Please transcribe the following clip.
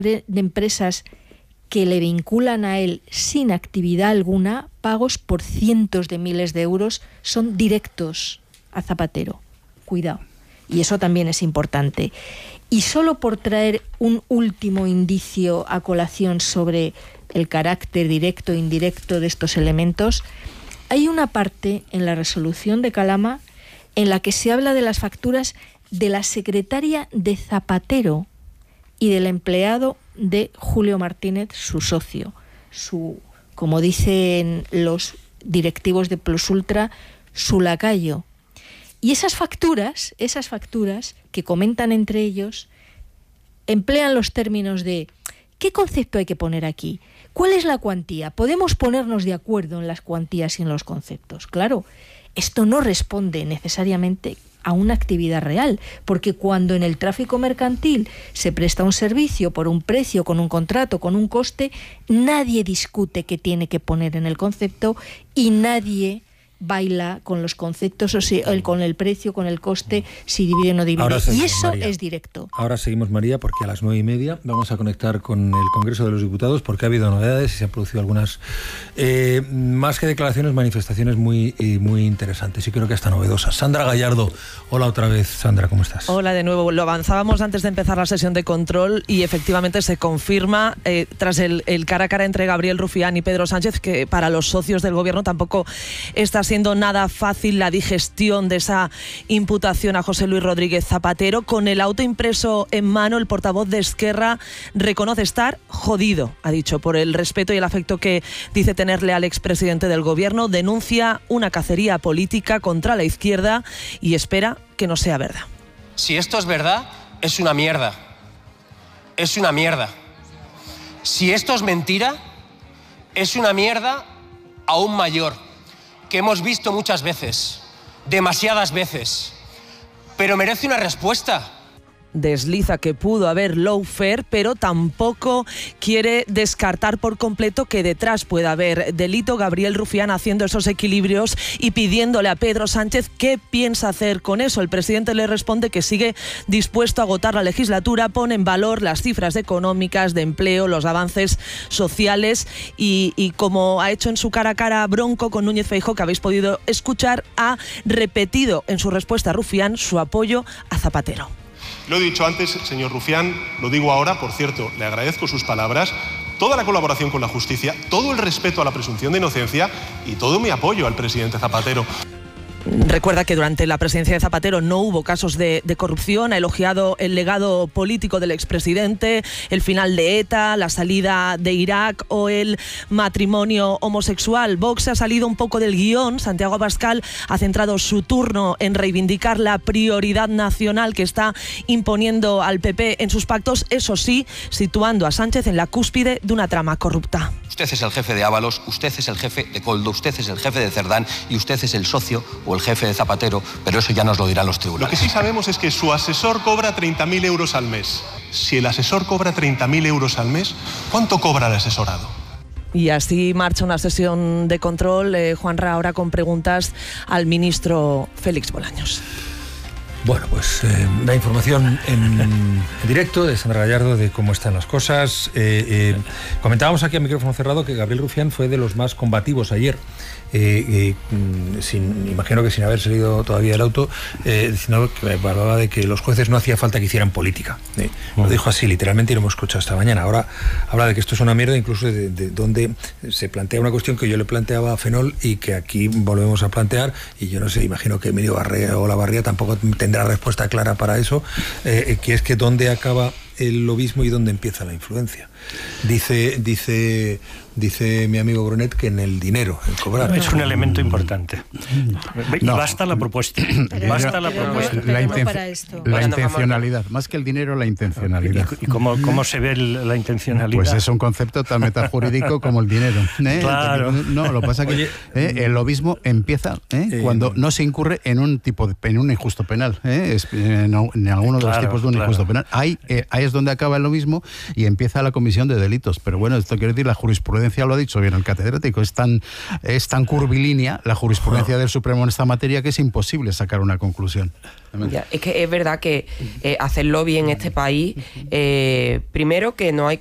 de empresas que le vinculan a él sin actividad alguna, pagos por cientos de miles de euros, son directos a Zapatero. Cuidado. Y eso también es importante. Y solo por traer un último indicio a colación sobre el carácter directo e indirecto de estos elementos, hay una parte en la resolución de Calama en la que se habla de las facturas de la secretaria de Zapatero y del empleado de Julio Martínez, su socio, como dicen los directivos de Plus Ultra, su lacayo. Y esas facturas que comentan entre ellos, emplean los términos de ¿qué concepto hay que poner aquí? ¿Cuál es la cuantía? ¿Podemos ponernos de acuerdo en las cuantías y en los conceptos? Claro, esto no responde necesariamente a una actividad real, porque cuando en el tráfico mercantil se presta un servicio por un precio, con un contrato, con un coste, nadie discute qué tiene que poner en el concepto y nadie baila con los conceptos, o sea, con el precio, con el coste, si divide o no divide. Y eso, María, es directo. Ahora seguimos, María, porque a las 9:30 vamos a conectar con el Congreso de los Diputados, porque ha habido novedades y se han producido algunas, más que declaraciones, manifestaciones muy interesantes y creo que hasta novedosas. Sandra Gallardo, hola otra vez. Sandra, ¿cómo estás? Hola de nuevo. Lo avanzábamos antes de empezar la sesión de control y efectivamente se confirma, tras el cara a cara entre Gabriel Rufián y Pedro Sánchez, que para los socios del gobierno tampoco está siendo nada fácil la digestión de esa imputación a José Luis Rodríguez Zapatero. Con el auto impreso en mano, el portavoz de Esquerra reconoce estar jodido, ha dicho, por el respeto y el afecto que dice tenerle al expresidente del gobierno. Denuncia una cacería política contra la izquierda y espera que no sea verdad. Si esto es verdad, es una mierda. Es una mierda. Si esto es mentira, es una mierda aún mayor, que hemos visto muchas veces, demasiadas veces, pero merece una respuesta. Desliza que pudo haber lawfare, pero tampoco quiere descartar por completo que detrás pueda haber delito. Gabriel Rufián haciendo esos equilibrios y pidiéndole a Pedro Sánchez qué piensa hacer con eso. El presidente le responde que sigue dispuesto a agotar la legislatura, pone en valor las cifras económicas, de empleo, los avances sociales y como ha hecho en su cara a cara Bronco con Núñez Feijóo, que habéis podido escuchar, ha repetido en su respuesta a Rufián su apoyo a Zapatero. Lo he dicho antes, señor Rufián, lo digo ahora, por cierto, le agradezco sus palabras, toda la colaboración con la justicia, todo el respeto a la presunción de inocencia y todo mi apoyo al presidente Zapatero. Recuerda que durante la presidencia de Zapatero no hubo casos de corrupción, ha elogiado el legado político del expresidente, el final de ETA, la salida de Irak o el matrimonio homosexual. Vox ha salido un poco del guión. Santiago Abascal ha centrado su turno en reivindicar la prioridad nacional que está imponiendo al PP en sus pactos, eso sí, situando a Sánchez en la cúspide de una trama corrupta. Usted es el jefe de Ábalos, usted es el jefe de Koldo, usted es el jefe de Cerdán y usted es el socio o el jefe de Zapatero, pero eso ya nos lo dirán los tribunales. Lo que sí sabemos es que su asesor cobra 30.000 euros al mes. Si el asesor cobra 30.000 euros al mes, ¿cuánto cobra el asesorado? Y así marcha una sesión de control, Juanra, ahora con preguntas al ministro Félix Bolaños. Bueno, pues la información en directo de Sandra Gallardo de cómo están las cosas. Comentábamos aquí a micrófono cerrado que Gabriel Rufián fue de los más combativos ayer. Imagino que sin haber salido todavía del auto, diciendo que hablaba de que los jueces no hacía falta que hicieran política. Lo dijo así literalmente y lo hemos escuchado esta mañana. Ahora habla de que esto es una mierda, incluso de donde se plantea una cuestión que yo le planteaba a Fenol y que aquí volvemos a plantear, y yo no sé, imagino que Emilio Barrea o Olavarría tampoco tendrá respuesta clara para eso, que es que dónde acaba el lobismo y dónde empieza la influencia. Dice mi amigo Brunet que en el dinero, el cobrar. Es un elemento importante. Y basta la propuesta. Basta la propuesta. La intencionalidad. Más que el dinero, la intencionalidad. ¿Y cómo se ve la intencionalidad? Pues es un concepto tan metajurídico como el dinero. Claro. No, lo que pasa es que el lobismo empieza cuando no se incurre en un injusto penal. En alguno de los tipos de un injusto penal. Hay ahí es donde acaba el lobismo y empieza la comisión de delitos. Pero bueno, esto quiere decir, la jurisprudencia lo ha dicho bien el catedrático, es tan curvilínea la jurisprudencia del Supremo en esta materia que es imposible sacar una conclusión. Ya, es que es verdad que hacer lobby en este país, primero que no hay